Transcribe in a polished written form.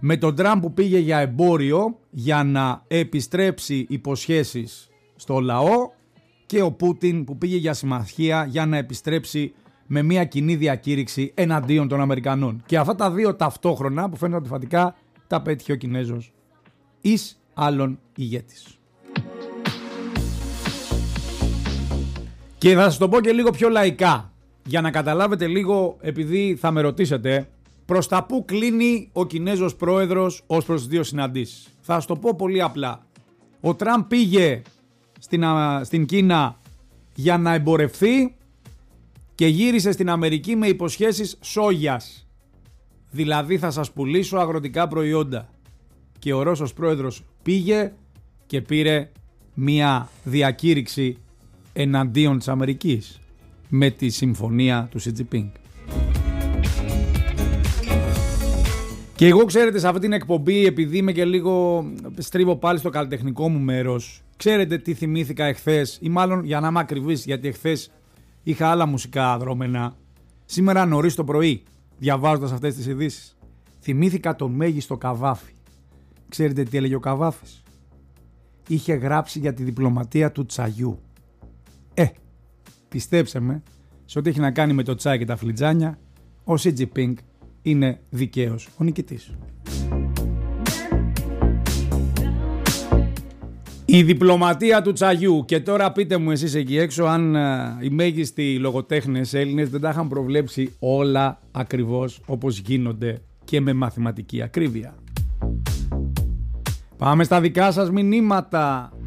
Με τον Τραμπ που πήγε για εμπόριο για να επιστρέψει υποσχέσεις στο λαό και ο Πούτιν που πήγε για συμμαχία για να επιστρέψει με μια κοινή διακήρυξη εναντίον των Αμερικανών. Και αυτά τα δύο ταυτόχρονα που φαίνονται αντιφατικά τα πέτυχε ο Κινέζος εις άλλον ηγέτης. Και θα σας το πω και λίγο πιο λαϊκά για να καταλάβετε λίγο, επειδή θα με ρωτήσετε προς τα που κλείνει ο Κινέζος πρόεδρος ως προς τις δύο συναντήσεις. Θα σας το πω πολύ απλά. Ο Τραμπ πήγε στην Κίνα για να εμπορευθεί και γύρισε στην Αμερική με υποσχέσεις σόγιας. Δηλαδή θα σας πουλήσω αγροτικά προϊόντα. Και ο Ρώσος πρόεδρος πήγε και πήρε μια διακήρυξη εναντίον της Αμερικής με τη συμφωνία του Σι Τζινπίνγκ. Και εγώ, ξέρετε, σε αυτή την εκπομπή, επειδή είμαι και λίγο στρίβω πάλι στο καλλιτεχνικό μου μέρος, ξέρετε τι θυμήθηκα εχθές, ή μάλλον για να είμαι ακριβής, γιατί εχθές είχα άλλα μουσικά δρόμενα. Σήμερα νωρίς το πρωί, διαβάζοντας αυτές τις ειδήσεις, θυμήθηκα τον μέγιστο Καβάφη. Ξέρετε τι έλεγε ο Καβάφης? Είχε γράψει για τη διπλωματία του τσαγιού. Πιστέψτε με, σε ό,τι έχει να κάνει με το τσάι και τα φλιτζάνια, ο Σι Τζινπίνγκ είναι δικαίως ο νικητής. Η διπλωματία του τσαγιού. Και τώρα πείτε μου εσείς εκεί έξω αν οι μέγιστοι λογοτέχνες Έλληνες δεν τα είχαν προβλέψει όλα ακριβώς όπως γίνονται και με μαθηματική ακρίβεια. Πάμε στα δικά σας μηνύματα.